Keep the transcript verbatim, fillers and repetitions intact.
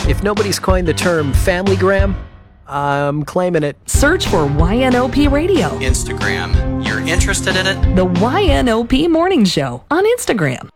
If nobody's coined the term familygram, I'm claiming it. Search for Y N O P Radio. Instagram. You're interested in it? The Y N O P Morning Show on Instagram.